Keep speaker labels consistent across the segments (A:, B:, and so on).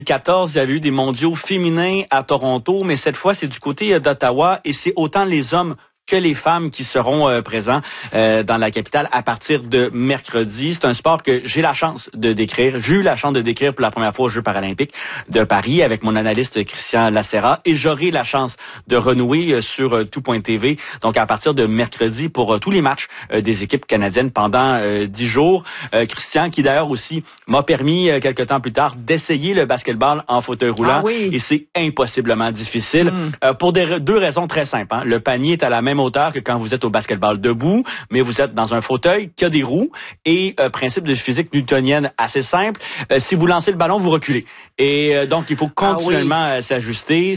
A: 2014, il y avait eu des mondiaux féminins à Toronto, mais cette fois, c'est du côté d'Ottawa et c'est autant les hommes que les femmes qui seront présents dans la capitale à partir de mercredi. C'est un sport que j'ai la chance de décrire. J'ai eu la chance de décrire pour la première fois aux Jeux paralympiques de Paris avec mon analyste Christian Lacera et j'aurai la chance de renouer sur Tout.tv. Donc à partir de mercredi pour tous les matchs des équipes canadiennes pendant 10 jours. Christian qui d'ailleurs aussi m'a permis quelques temps plus tard d'essayer le basketball en fauteuil roulant et c'est impossiblement difficile pour deux raisons très simples. Le panier est à la même hauteur que quand vous êtes au basketball debout, mais vous êtes dans un fauteuil qui a des roues et principe de physique newtonienne assez simple. Si vous lancez le ballon, vous reculez. Et donc, il faut continuellement s'ajuster.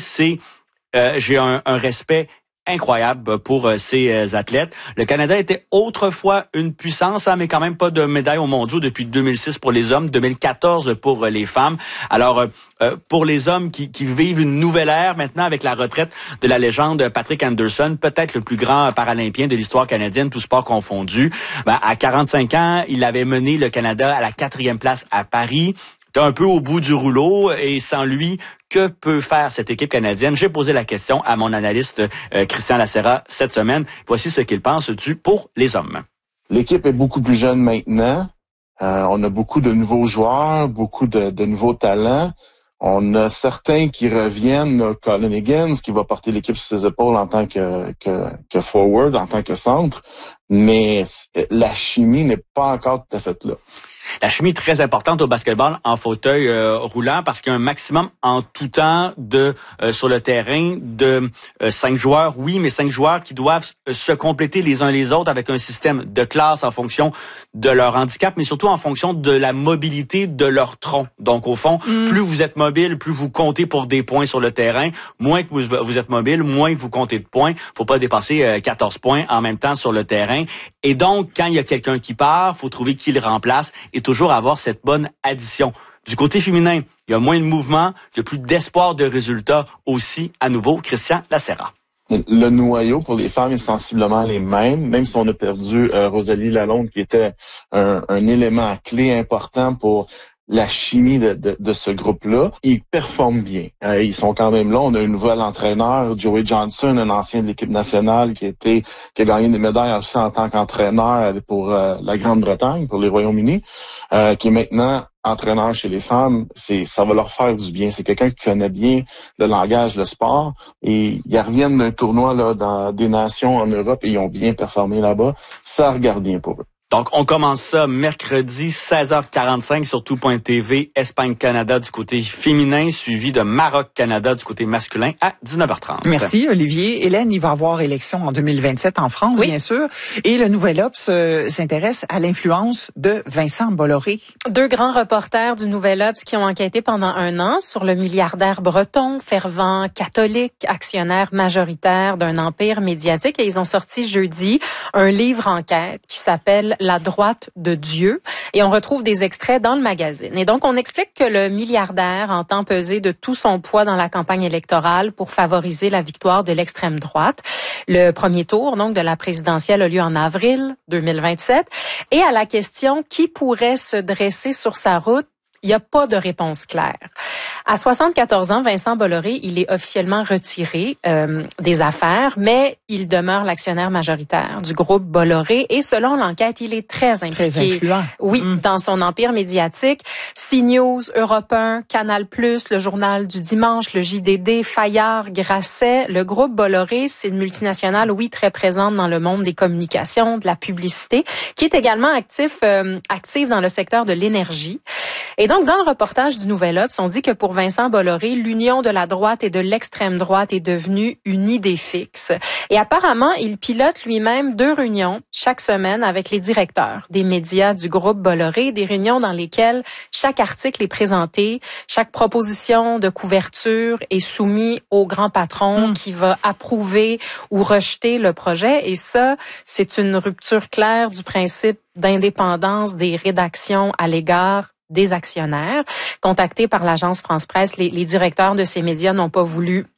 A: J'ai un respect incroyable pour ces athlètes. Le Canada était autrefois une puissance, mais quand même pas de médaille aux mondiaux depuis 2006 pour les hommes, 2014 pour les femmes. Alors, pour les hommes qui vivent une nouvelle ère maintenant avec la retraite de la légende Patrick Anderson, peut-être le plus grand paralympien de l'histoire canadienne, tout sport confondu. À 45 ans, il avait mené le Canada à la 4e place à Paris. Un peu au bout du rouleau et sans lui, que peut faire cette équipe canadienne? J'ai posé la question à mon analyste Christian Lacera cette semaine. Voici ce qu'il pense du pour les hommes.
B: L'équipe est beaucoup plus jeune maintenant. On a beaucoup de nouveaux joueurs, beaucoup de nouveaux talents. On a certains qui reviennent, Colin Higgins, qui va porter l'équipe sur ses épaules en tant que forward, en tant que centre. Mais la chimie n'est pas encore tout à fait là.
A: La chimie est très importante au basketball en fauteuil roulant parce qu'il y a un maximum en tout temps sur le terrain de 5 joueurs. Oui, mais 5 joueurs qui doivent se compléter les uns les autres avec un système de classe en fonction de leur handicap, mais surtout en fonction de la mobilité de leur tronc. Donc, au fond, plus vous êtes mobile, plus vous comptez pour des points sur le terrain. Moins que vous êtes mobile, moins que vous comptez de points. Faut pas dépasser 14 points en même temps sur le terrain. Et donc, quand il y a quelqu'un qui part, faut trouver qui le remplace et toujours avoir cette bonne addition. Du côté féminin, il y a moins de mouvement, il y a plus d'espoir de résultats aussi. À nouveau, Christian Lacera.
B: Le noyau pour les femmes est sensiblement les mêmes, même si on a perdu Rosalie Lalonde, qui était un élément clé important pour la chimie de ce groupe-là. Ils performent bien. Ils sont quand même là. On a un nouvel entraîneur, Joey Johnson, un ancien de l'équipe nationale qui a gagné des médailles aussi en tant qu'entraîneur pour la Grande-Bretagne, pour les Royaumes-Unis, qui est maintenant entraîneur chez les femmes. Ça va leur faire du bien. C'est quelqu'un qui connaît bien le langage, le sport. Et ils reviennent d'un tournoi là dans des nations en Europe et ils ont bien performé là-bas. Ça regarde bien pour eux.
A: Donc, on commence ça mercredi 16h45 sur Tout.tv, Espagne-Canada du côté féminin, suivi de Maroc-Canada du côté masculin à 19h30.
C: Merci, Olivier. Hélène, il va y avoir élection en 2027 en France, bien sûr. Et le Nouvel Obs s'intéresse à l'influence de Vincent Bolloré.
D: 2 grands reporters du Nouvel Obs qui ont enquêté pendant 1 an sur le milliardaire breton, fervent catholique, actionnaire majoritaire d'un empire médiatique. Et ils ont sorti jeudi un livre enquête qui s'appelle La droite de Dieu. Et on retrouve des extraits dans le magazine. Et donc, on explique que le milliardaire entend peser de tout son poids dans la campagne électorale pour favoriser la victoire de l'extrême droite. Le premier tour, donc, de la présidentielle a lieu en avril 2027. Et à la question qui pourrait se dresser sur sa route, il n'y a pas de réponse claire. À 74 ans, Vincent Bolloré, il est officiellement retiré des affaires, mais il demeure l'actionnaire majoritaire du groupe Bolloré et selon l'enquête, il est très impliqué.
C: Très influent.
D: Oui, dans son empire médiatique. CNews, Europe 1, Canal+, le Journal du Dimanche, le JDD, Fayard, Grasset. Le groupe Bolloré, c'est une multinationale, oui, très présente dans le monde des communications, de la publicité, qui est également active dans le secteur de l'énergie. Et donc, dans le reportage du Nouvel Obs, on dit que pour Vincent Bolloré, l'union de la droite et de l'extrême droite est devenue une idée fixe. Et apparemment, il pilote lui-même 2 réunions chaque semaine avec les directeurs des médias du groupe Bolloré, des réunions dans lesquelles chaque article est présenté, chaque proposition de couverture est soumise au grand patron qui va approuver ou rejeter le projet. Et ça, c'est une rupture claire du principe d'indépendance des rédactions à l'égard des actionnaires. Contactés par l'agence France-Presse, les directeurs de ces médias n'ont pas voulu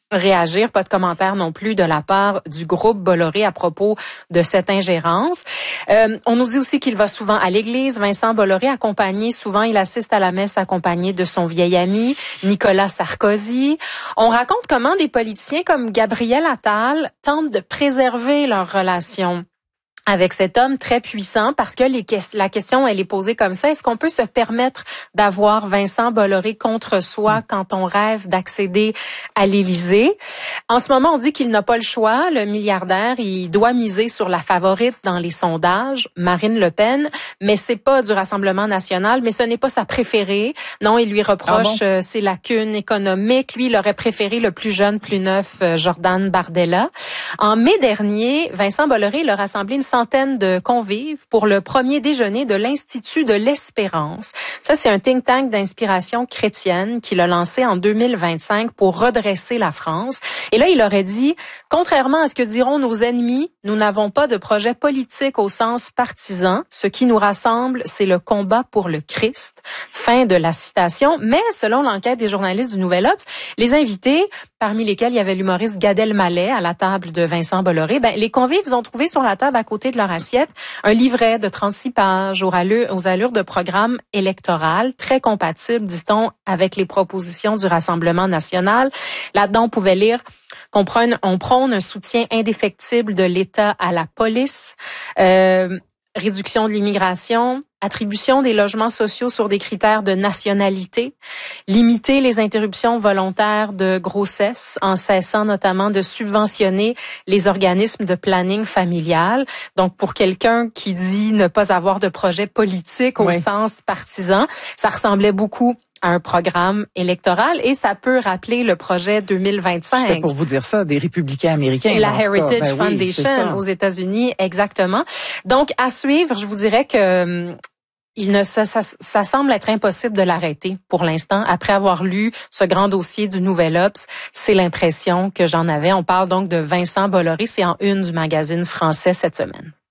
D: réagir. Pas de commentaire non plus de la part du groupe Bolloré à propos de cette ingérence. On nous dit aussi qu'il va souvent à l'église. Vincent Bolloré souvent il assiste à la messe accompagné de son vieil ami Nicolas Sarkozy. On raconte comment des politiciens comme Gabriel Attal tentent de préserver leur relation avec cet homme très puissant, parce que la question, elle est posée comme ça. Est-ce qu'on peut se permettre d'avoir Vincent Bolloré contre soi quand on rêve d'accéder à l'Élysée? En ce moment, on dit qu'il n'a pas le choix. Le milliardaire, il doit miser sur la favorite dans les sondages, Marine Le Pen, mais c'est pas du Rassemblement national, mais ce n'est pas sa préférée. Non, il lui reproche ses lacunes économiques. Lui, il aurait préféré le plus jeune, plus neuf, Jordan Bardella. En mai dernier, Vincent Bolloré, il a rassemblé une centaine de convives pour le premier déjeuner de l'Institut de l'Espérance. Ça, c'est un think tank d'inspiration chrétienne qu'il a lancé en 2025 pour redresser la France. Et là, il aurait dit, contrairement à ce que diront nos ennemis, nous n'avons pas de projet politique au sens partisan. Ce qui nous rassemble, c'est le combat pour le Christ. Fin de la citation. Mais selon l'enquête des journalistes du Nouvel Obs, les invités, parmi lesquels il y avait l'humoriste Gad Elmaleh à la table de Vincent Bolloré, les convives ont trouvé sur la table à côté de leur assiette un livret de 36 pages aux allures de programme électoral, très compatible, dit-on, avec les propositions du Rassemblement national. Là-dedans, on pouvait lire qu'on prône un soutien indéfectible de l'État à la police, réduction de l'immigration, attribution des logements sociaux sur des critères de nationalité, limiter les interruptions volontaires de grossesse en cessant notamment de subventionner les organismes de planning familial. Donc, pour quelqu'un qui dit ne pas avoir de projet politique au sens partisan, ça ressemblait beaucoup à un programme électoral et ça peut rappeler le projet 2025.
C: C'était pour vous dire ça, des républicains américains.
D: Et la Heritage Foundation aux États-Unis, exactement. Donc, à suivre, je vous dirais que ça semble être impossible de l'arrêter pour l'instant. Après avoir lu ce grand dossier du Nouvel Obs, c'est l'impression que j'en avais. On parle donc de Vincent Bolloré, c'est en une du magazine français cette semaine.